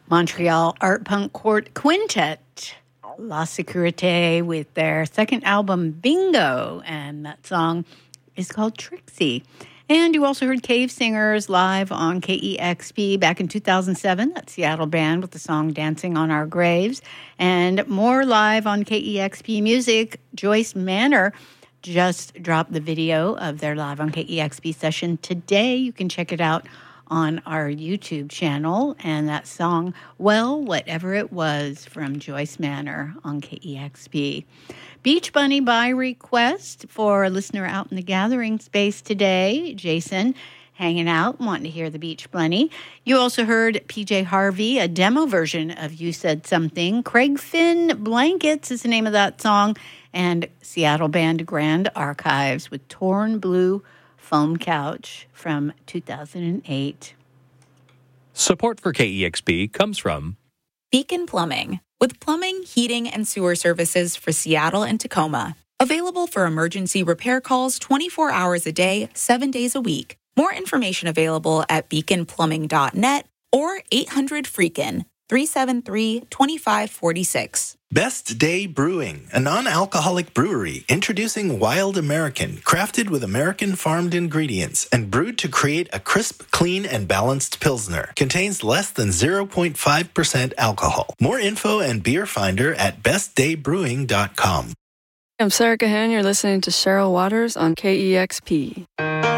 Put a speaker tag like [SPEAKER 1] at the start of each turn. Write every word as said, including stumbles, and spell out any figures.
[SPEAKER 1] Montreal art punk court quintet, La Sécurité, with their second album, Bingo, and that song is called Trixie. And you also heard Cave Singers live on K E X P back in two thousand seven, that Seattle band with the song Dancing on Our Graves. And more live on K E X P Music, Joyce Manor just dropped the video of their live on K E X P session today. You can check it out on our YouTube channel. And that song, Well, Whatever It Was, from Joyce Manor on K E X P. Beach Bunny by request for a listener out in the gathering space today. Jason hanging out, wanting to hear the Beach Bunny. You also heard P J Harvey, a demo version of You Said Something. Craig Finn Blankets is the name of that song. And Seattle band Grand Archives with Torn Blue Foam Couch from two thousand eight.
[SPEAKER 2] Support for K E X P comes from
[SPEAKER 3] Beacon Plumbing, with plumbing, heating, and sewer services for Seattle and Tacoma. Available for emergency repair calls twenty-four hours a day, seven days a week. More information available at beacon plumbing dot net or eight hundred freakin, three seven three, two five four six.
[SPEAKER 4] Best Day Brewing, a non-alcoholic brewery introducing Wild American, crafted with American-farmed ingredients and brewed to create a crisp, clean, and balanced Pilsner. Contains less than zero point five percent alcohol. More info and beer finder at best day brewing dot com.
[SPEAKER 5] I'm Sarah Gahan. You're listening to Cheryl Waters on K E X P.